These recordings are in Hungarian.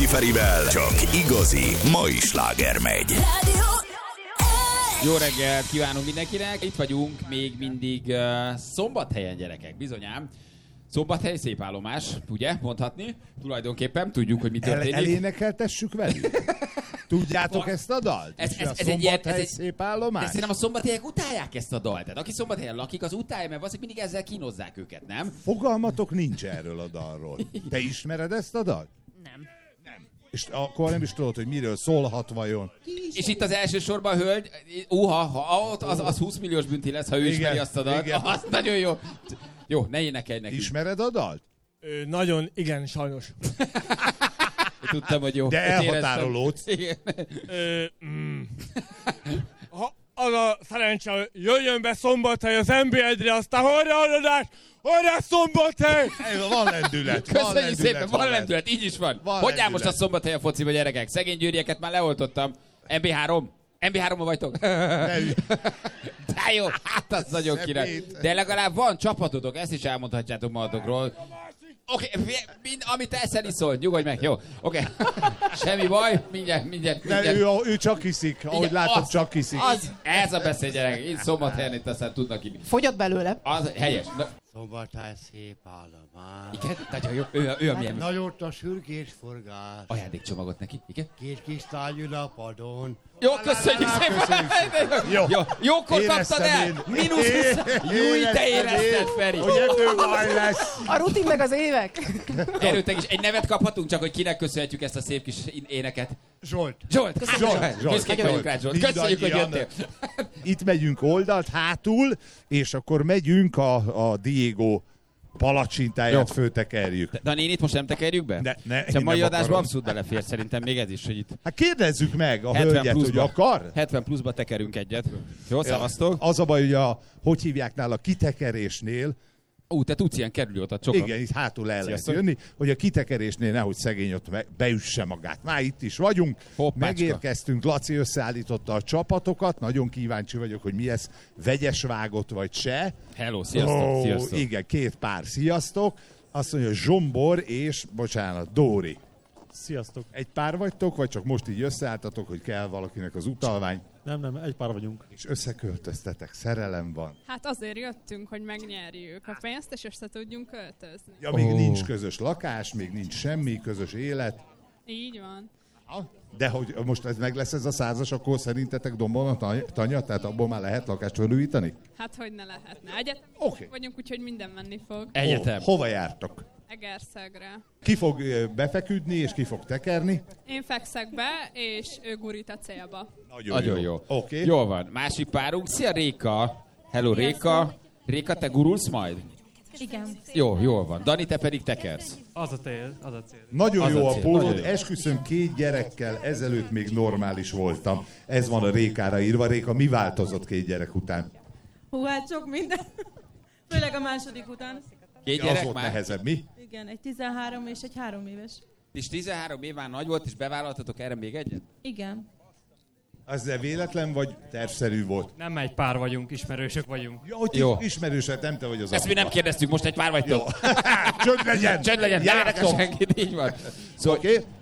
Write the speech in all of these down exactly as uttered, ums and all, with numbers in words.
Rákóczi Ferivel csak igazi mai sláger megy. Jó reggelt kívánunk mindenkinek! Itt vagyunk még mindig uh, Szombathelyen, gyerekek, bizonyám. Szombathely szép állomás, ugye, mondhatni? Tulajdonképpen tudjuk, hogy mi történik. El, elénekeltessük velük? Tudjátok ezt a dalt? Ez, ez, a ez egy ilyen, ez egy, szép állomás? de szerintem a szombathelyek utálják ezt a dalt. Tehát aki Szombathelyen lakik, az utálja, mert valószínűleg mindig ezzel kínozzák őket, nem? Fogalmatok nincs erről a dalról. Te ismered ezt a dalt? Nem. És akkor nem is tudod, hogy miről szólhat vajon. És itt az első sorban a hölgy, uha, ha az, az húsz milliós bünti lesz, ha ő Igen, ismeri azt a dalt. igen. Az nagyon jó. Jó, ne énekelj neki. Ismered a dalt? Ö, nagyon, igen, sajnos. Tudtam, hogy jó. De Ezt elhatárolódsz. éreztem. Igen. Ö, mm. Ha az a szerencse, hogy jöjjön be Szombathely az en bé egyre, aztán horra adás, horra Szombathely! Van lendület. Köszönjük van lendület, szépen, van lendület, így is van. Van Hogy áll most a lendület. Szombathely a fociba, gyerekek? Szegény győrieket már leoltottam. em bé három? em bé háromban vagytok? De jó, hát az nagyon király. De legalább van csapatotok, ezt is elmondhatjátok magatokról. Oké, okay, amit eszel iszol, nyugodj meg, jó? Oké, okay. Semmi baj, mindjárt, mindjárt, De mindjárt. ő, ő csak iszik, ahogy látom, az, csak iszik. Az, ez a beszéd, gyerek. Itt Szombathelyen itt aztán tudnak inni. Fogyott belőle. Az helyes. Na, Szombathely szép állomás. igen, nagyon jó. Ő, a- ő a milyen Nagyot a sürgés forgás. ajándékcsomagot neki, igen? Két kis tárgyul a padon. Jó, köszönjük szépen! Jó, Jó. jó. Jókor Éreztem kaptad el! én. Mínusz húsz! Júj, te érezted, Feri! Hogy ebből baj lesz. A rutin meg az évek. Erőtek is. Egy nevet kaphatunk, csak hogy kinek köszönhetjük ezt a szép kis éneket. Zsolt. Zsolt, köszönjük! Zsolt, Zsolt, Büszkék Zsolt. vagyunk rád, Zsolt. Köszönjük, hogy Mindannyian. jöttél. Itt megyünk oldalt, hátul, és akkor megyünk a, a Diego palacsintáját Jó. föltekerjük. De a nénit most nem tekerjük be? Ne, ne, A én mai nem adásban akarom. abszolút belefér szerintem még ez is, hogy itt Hát kérdezzük meg a hetven hölgyet, hogy pluszba. akar. hetven pluszba tekerünk egyet. Jó, szavaztok? Az a baj, hogy a, hogy hívják nála, kitekerésnél, Ú, te tudsz ilyen kerülőutat sokan. igen, itt hátul el lehet Sziasztok. jönni, hogy a kitekerésnél nehogy szegény ott me- beüsse magát. Már itt is vagyunk, Hoppácska. megérkeztünk, Laci összeállította a csapatokat, nagyon kíváncsi vagyok, hogy mi ez, vegyes vágott vagy se. Hello, sziasztok, Ó, sziasztok. igen, két pár, sziasztok. Azt mondja, Zsombor és, bocsánat, Dóri. Sziasztok. Egy pár vagytok, vagy csak most így összeálltatok, hogy kell valakinek az utalvány, Nem, nem, egy pár vagyunk. és összeköltöztetek, szerelem van. Hát azért jöttünk, hogy megnyerjük a pénzt, és össze tudjunk költözni. Ja, még Ó. nincs közös lakás, még nincs semmi, közös élet. Így van. De hogy most ez meg lesz ez a százas, akkor szerintetek dombon a tany- tanya, tehát abból már lehet lakást fölújítani? Hát hogy ne lehetne. Egyetem Oké. vagyunk, úgyhogy minden menni fog. Egyetem. Ó, hova jártok? Egerszegre. Ki fog ö, befeküdni, és ki fog tekerni? Én fekszek be, és ő gurít a célba. Nagyon jó. Oké. Okay. Jól van. Másik párunk. Szia, Réka. Hello, Réka. Réka, te gurulsz majd? Igen. Jó, jól van. Dani, te pedig tekersz. Az a cél, az a cél. Nagyon Az jó a a cél, pólód, nagyon jó. esküszöm két gyerekkel ezelőtt még normális voltam. Ez van a Rékára írva. Réka, mi változott két gyerek után? Hú, hát sok minden. Főleg a második után. Két Az gyerek volt már? nehezebb, mi? Igen, egy tizenhárom és egy három éves. És tizenhárom év már nagy volt, és bevállaltatok erre még egyet? Igen. Az de véletlen, vagy tervszerű volt? Nem egy pár vagyunk, ismerősök vagyunk. Ja, hogy Jó. ismerősed, nem te vagy az Ezt mi nem kérdeztük, most egy pár vagytok. Csönd legyen! Csönd legyen, ne érdekel Jártok! senkit, így van. Szóval Oké? Okay.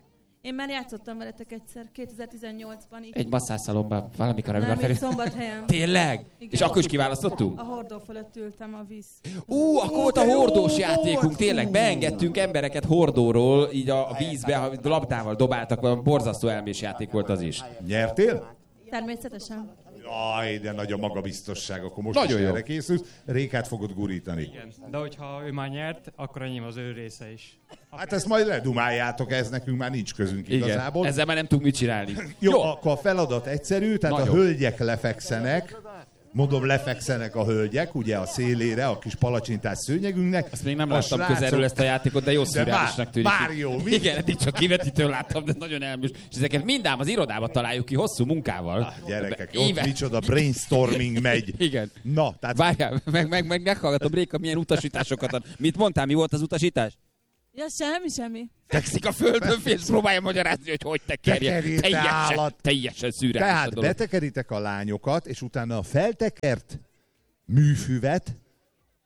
Én már játszottam veletek egyszer, kétezer-tizennyolcban. egy masszászalomban valamikor, amikor Nem, Feri... itt Szombathelyen. Tényleg? Igen. És akkor is kiválasztottunk? A hordó fölött ültem a víz. Ú, akkor volt a hordós játékunk, tényleg, beengedtünk embereket hordóról, így a a vízbe, ha labdával dobáltak, valami borzasztó elmés játék volt az is. Nyertél? Természetesen. Jaj, de nagy a magabiztosság, akkor most Nagyon is jó. erre készülsz. Rékát fogod gurítani. Igen. De hogyha ő már nyert, akkor enyém az ő része is. Hát ezt majd ledumáljátok, ez nekünk már nincs közünk Igen, igazából. ezzel már nem tudunk mit csinálni. Jó, Jó, akkor a feladat egyszerű, tehát Nagyon. a hölgyek lefekszenek, mondom, lefekszenek a hölgyek, ugye a szélére, a kis palacsintás szőnyegünknek. ezt még nem A láttam srácok- közelről ezt a játékot, de jó De szürreálisnak bár- tűnik. bár jó, mi? Igen, eddig csak kivetítőn láttam, de nagyon elműs. És ezeket mindám az irodában találjuk ki hosszú munkával. Ah, gyerekek, De ott éve- micsoda brainstorming megy. Igen. Na, tehát Várjál, meg, meg, meg meghallgatom, Réka, milyen utasításokat ad. Mit mondtál, mi volt az utasítás? Ja, semmi, semmi. Fekszik a földön, és próbálja magyarázni, hogy hogy tekerje. Tekerj, te Teljesen, állat. teljesen szürreális a Tehát dolog. betekeritek a lányokat, és utána a feltekert műfüvet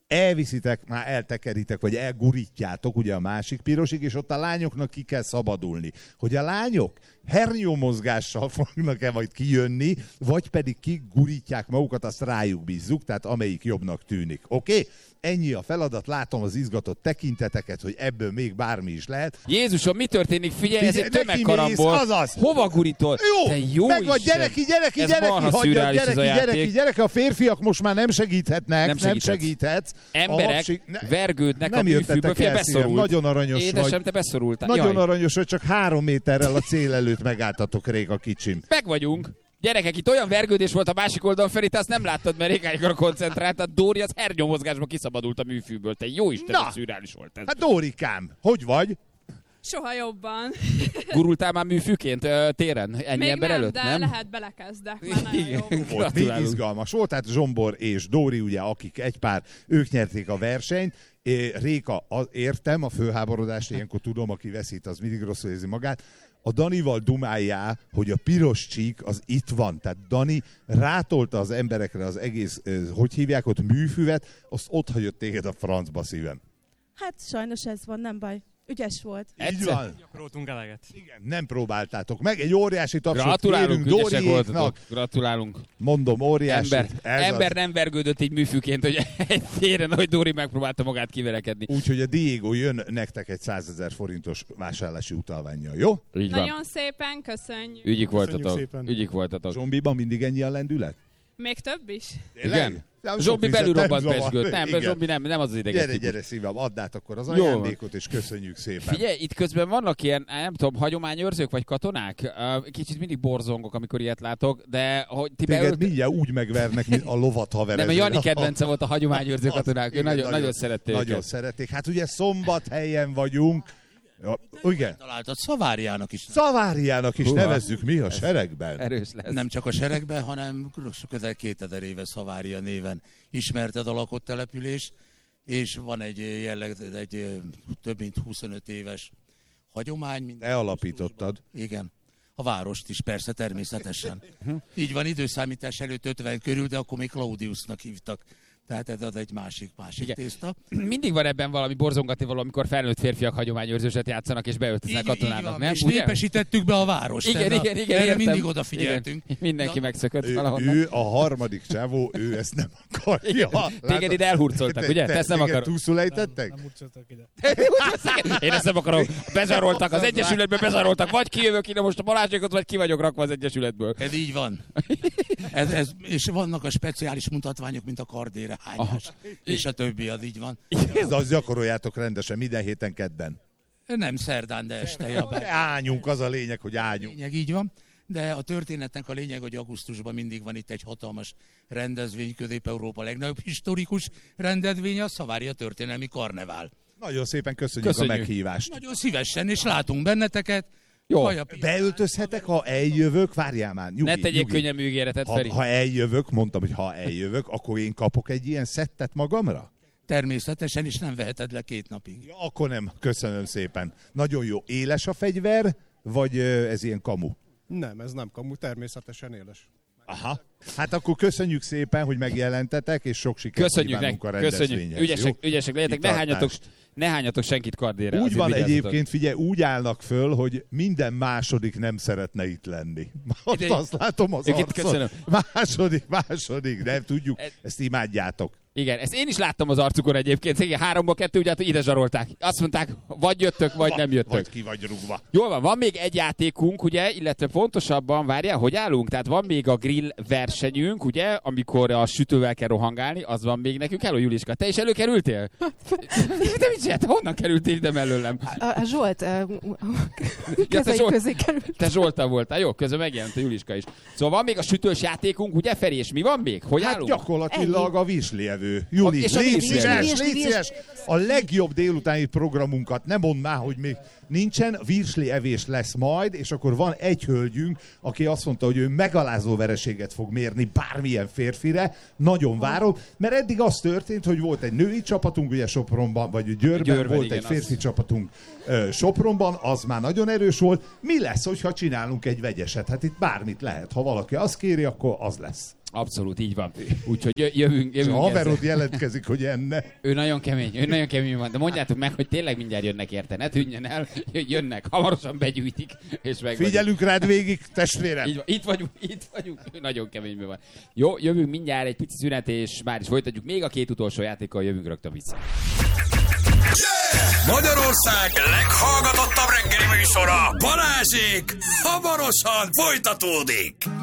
elviszitek, már eltekeritek, vagy elgurítjátok ugye a másik pirosig, és ott a lányoknak ki kell szabadulni. Hogy a lányok hernyómozgással fognak-e majd kijönni, vagy pedig kigurítják magukat, azt rájuk bízzuk, tehát amelyik jobbnak tűnik. Oké? Okay? Ennyi a feladat, látom az izgatott tekinteteket, hogy ebből még bármi is lehet. Jézusom, mi történik? Figyelj, ez egy Figyelj, tömegkarambol. azaz. Hova gurítol? Jó, Te jó meg vagy, Isten. gyereki, gyereki, Ez gyereki, marha hagyjad, szürreális ez gyereki, a játék. gyereki, gyereki, a férfiak most már nem segíthetnek, Nem nem, nem segíthetsz. segíthetsz. Emberek A hapsik- ne- vergődnek nem a műfűből, jöttetek fél el, szívem. beszorult. Nagyon aranyos Édesem, vagy. te beszorultál. Nagyon Jaj. aranyos, hogy csak három méterrel a cél előtt megálltatok, Réka kicsim. Meg vagyunk. Gyerekek, itt olyan vergődés volt a másik oldalon, Feri, te azt nem láttad, mert Rékáikra koncentrált, tehát Dóri az hernyomozgásba kiszabadult a műfűből. Te jó Isten, Na! hogy szürreális volt ez. Hát Dórikám, hogy vagy? Soha jobban. Gurultál már műfűként ö, téren? Ennyi Még ember nem, előtt, de nem? lehet belekezdek. Már nagyon jó. Volt, mi Gratulálunk. izgalmas volt, tehát Zsombor és Dóri, ugye, akik egy pár, ők nyerték a versenyt. É, Réka, az, értem a fölháborodást, ilyenkor tudom, aki veszít, az mindig rosszul érzi magát. A Danival dumáljá, hogy a piros csík az itt van. Tehát Dani rátolta az emberekre az egész, hogy hívják ott, műfüvet, azt ott hagyott téged a francba, szívem. Hát sajnos ez van, nem baj. Ügyes volt. Így van. Gyakoroltunk eleget. Igen, nem próbáltátok meg. Egy óriási tapsot Gratulálunk, kérünk ügyesek voltatok. Dóriéknak. Gratulálunk. Mondom, óriási. Ember, Ez ember az. nem vergődött így műfűként, hogy egy téren, hogy Dóri megpróbálta magát kiverekedni. Úgyhogy a Diego jön nektek egy százezer forintos vásárlási utalvánnyal, jó? Így van. Nagyon szépen köszönjük. Ügyik voltatok. szépen. Ügyik voltatok. Zombiban mindig ennyi a lendület? Még több is? Igen? Nem, Zsombi sok belül vizet robbant nem zavar. pezsgőt. Nem, Igen. Zsombi nem, nem az az ideges Gyere, típus. gyere szívem, add át akkor az Jó. ajándékot, és köszönjük szépen. Figyelj, itt közben vannak ilyen, nem tudom, hagyományőrzők vagy katonák? Ö, Kicsit mindig borzongok, amikor ilyet látok, de hogy ti Téged beölt... mindjárt úgy megvernek, mint a lovat haver. Nem, a Jani kedvence volt a hagyományőrző katonák. Ő Igen, nagyon, nagyon szerették Nagyon őket. szerették. Hát ugye Szombathelyen vagyunk. Ja, igen. Találtad Szaváriának is. Szaváriának is Húha. nevezzük mi a seregben. Erős lesz. Nem csak a seregben, hanem közel kétezer éve Szavária néven ismerted a lakott település, és van egy jelleg, egy több mint huszonöt éves hagyomány. Mint Te alapítottad. Igen. A várost is, persze, természetesen. Így van, időszámítás előtt ötven körül, de akkor még Claudiusnak hívtak. Tehát ez az egy másik, másik Igen. tészta. Mindig van ebben valami borzongatni való, amikor felnőtt férfiak hagyományőrzőset játszanak és beöltöznek Így- így katonának, van, nem? és Ugye? népesítettük be a várost. Igen, erre, igen, igen, erre értem. mindig odafigyeltünk. Igen. Mindenki Na, megszökött Ő, valahonnan. ő a harmadik csávó, ő ezt nem akarja. Téged ide elhurcoltak, ugye? Te ezt nem akarod. túlszulejtettek? Nem utcoltak ide. Én ezt nem akarom. Bezsaroltak, az egyesületbe bezsaroltak. Vagy kijövök ide most a Balázsékot, vagy ki vagyok rakva az egyesületből. Ez így van. Ez, ez, és vannak a speciális mutatványok, mint a kardérehányás. És a többi, az így van. Ez az gyakoroljátok rendesen minden héten kedden. Nem szerdán, de este. Ja, Ányunk, az a lényeg, hogy ányunk. lényeg így van. De a történetnek a lényeg, hogy augusztusban mindig van itt egy hatalmas rendezvény, Közép-Európa legnagyobb historikus rendezvénye, a Szavária történelmi karnevál. Nagyon szépen köszönjük, Köszönjük. a meghívást. Nagyon szívesen, és látunk benneteket. Jó. Haja- Beöltözhetek, ha eljövök? Várjál már, nyugi, Ne tegyék nyugi. könnyebb ígéretet, Ha, Feri. ha eljövök, mondtam, hogy ha eljövök, akkor én kapok egy ilyen szettet magamra? Természetesen, és nem veheted le két napig. Ja, akkor nem, köszönöm szépen. Nagyon jó. Éles a fegyver, vagy ö, ez ilyen kamu? Nem, ez nem kamu, természetesen éles. Aha. Hát akkor köszönjük szépen, hogy megjelentetek, és sok sikert Köszönjük kívánunk a nektek, köszönjük. rendezvényhez. Ügyesek, jó? ügyesek legyetek, ne Kitartást. hányatok, ne hányatok senkit kardére. Úgy azért van vigyázzatok. egyébként, figyelj, úgy állnak föl, hogy minden második nem szeretne itt lenni. Most Ide- azt látom az Őket arcon. köszönöm. Második, második, nem tudjuk, ezt imádjátok. Igen, ezt én is láttam az arcukon egyébként. Igen, háromból kettő, ugye hát ide zsarolták. Azt mondták, vagy jöttök, vagy nem jöttök. Vagy ki vagy rúgva. Jól van, van még egy játékunk, ugye, illetve pontosabban, várjál, hogy állunk? Tehát van még a grill versenyünk, ugye, amikor a sütővel kell rohangálni, az van még nekünk. Hello, Juliska, te is előkerültél? De mit csináltál? Honnan kerültél ide mellőlem? A, a Zsolt uh, te kezei Zsolt- közé került. Te Zsolta voltál, jó, közben megjelent a Juliska is. Szóval van még a sütős játékunk, ugye, Feri, és mi van még? Hogy Hát állunk? gyakorlatilag a virslievő. Juli, És a légy virslievő. szíves, Virsli, légy virsli. szíves. A legjobb délutáni programunkat, ne mondd már, hogy még nincsen, virsli evés lesz majd, és akkor van egy hölgyünk, aki azt mondta, hogy ő megalázó vereséget fog mérni bármilyen férfire. Nagyon várom, mert eddig az történt, hogy volt egy női csapatunk, ugye Sopronban, vagy Győrben, Győrben, volt igen, egy férfi az. csapatunk ö, Sopronban, az már nagyon erős volt. Mi lesz, hogyha csinálunk egy vegyeset? Hát itt bármit lehet. Ha valaki azt kéri, akkor az lesz. Abszolút, így van. Úgyhogy jö- jövünk, jövünk A haverod ezzel. jelentkezik, hogy enne. Ő nagyon kemény, ő nagyon kemény van, de mondjátok meg, hogy tényleg mindjárt jönnek érte, ne tűnjön el, jönnek, hamarosan begyűjtik, és meg Figyelünk rád végig, testvérem! Így van, itt vagyunk, itt vagyunk, ő nagyon keményben van. Jó, jövünk mindjárt egy pici szünet, és már is folytatjuk, még a két utolsó játékkal jövünk rögtön vissza. Magyarország leghallgatottabb reggeli műsora, Balázsék, hamarosan folytatódik.